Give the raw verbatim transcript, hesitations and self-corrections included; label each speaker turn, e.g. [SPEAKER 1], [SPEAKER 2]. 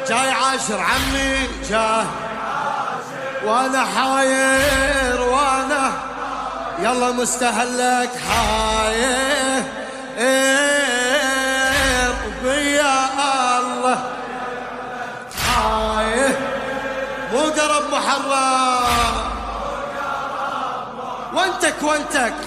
[SPEAKER 1] جاي عاشر عمي جاي وانا حاير وانا يلا مستهلك حاير بيا الله حاير مو قرب محرم وانتك وانتك